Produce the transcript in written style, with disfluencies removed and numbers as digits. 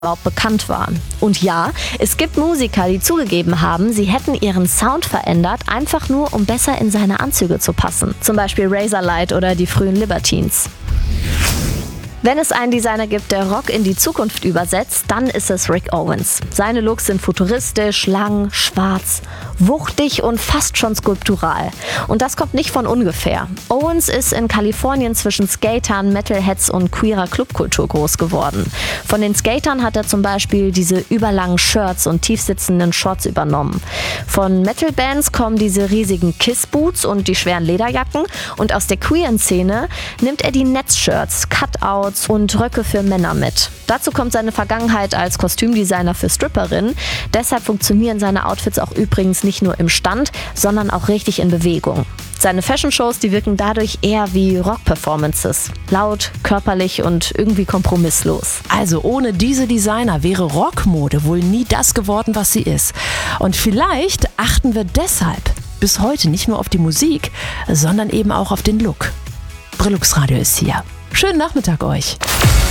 überhaupt bekannt war. Und ja, es gibt Musiker, die zugegeben haben, sie hätten ihren Sound verändert, einfach nur um besser in seine Anzüge zu passen. Zum Beispiel Razorlight oder die frühen Libertines. Wenn es einen Designer gibt, der Rock in die Zukunft übersetzt, dann ist es Rick Owens. Seine Looks sind futuristisch, lang, schwarz, wuchtig und fast schon skulptural. Und das kommt nicht von ungefähr. Owens ist in Kalifornien zwischen Skatern, Metalheads und queerer Clubkultur groß geworden. Von den Skatern hat er zum Beispiel diese überlangen Shirts und tiefsitzenden Shorts übernommen. Von Metal-Bands kommen diese riesigen Kiss-Boots und die schweren Lederjacken. Und aus der queeren Szene nimmt er die Netzshirts, Cutouts und Röcke für Männer mit. Dazu kommt seine Vergangenheit als Kostümdesigner für Stripperinnen. Deshalb funktionieren seine Outfits auch übrigens nicht nur im Stand, sondern auch richtig in Bewegung. Seine Fashion-Shows, die wirken dadurch eher wie Rock-Performances. Laut, körperlich und irgendwie kompromisslos. Also ohne diese Designer wäre Rockmode wohl nie das geworden, was sie ist. Und vielleicht achten wir deshalb bis heute nicht nur auf die Musik, sondern eben auch auf den Look. Brillux Radio ist hier. Schönen Nachmittag euch.